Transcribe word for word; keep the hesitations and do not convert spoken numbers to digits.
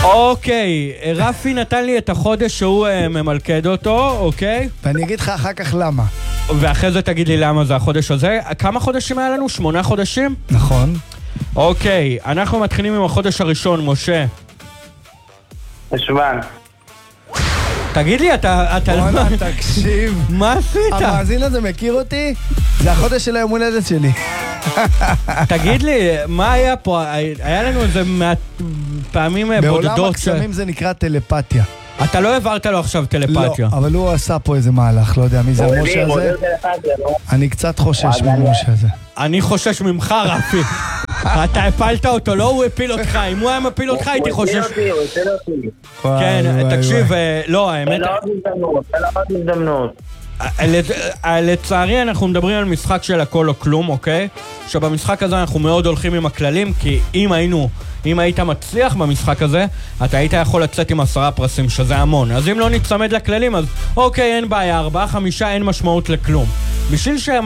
אוקיי, רפי נתן לי את החודש שהוא uh, ממלכד אותו, אוקיי? ואני אגיד לך אחר כך למה. ואחרי זה תגיד לי למה זה החודש הזה. כמה חודשים היה לנו? שמונה חודשים? נכון. אוקיי, אנחנו מתחילים עם החודש הראשון, משה. חשוון. תגיד לי, אתה... אתה בואנה, תקשיב. מה עשית? המאזין הזה מכיר אותי? זה החודש של היום הולדת שלי. תגיד לי, מה היה פה? היה לנו איזה פעמים בודדות. בעולם הקסמים זה נקרא טלפתיה. אתה לא העברת לו עכשיו טלפתיה. לא, אבל הוא עשה פה איזה מהלך, לא יודע מי זה המשה הזה. אני קצת חושש ממשה הזה. אני חושש ממך, רפי. אתה הפלת אותו, לא הוא הפיל אותך. אם הוא היה מפיל אותך, הייתי חושש... הוא הפיל אותי, הוא הפיל אותי. כן, תקשיב, לא, האמת... אין עוד הזדמנות, אין עוד הזדמנות. לצערי אנחנו מדברים על משחק של הכל או כלום, אוקיי? שבמשחק הזה אנחנו מאוד הולכים עם הכללים, כי אם היינו, אם היית מצליח במשחק הזה, אתה היית יכול לצאת עם עשרה פרסים, שזה המון. אז אם לא נצמד לכללים, אז אוקיי, אין בעיה, ארבעה, חמישה, אין משמעות לכלום. בשביל שהם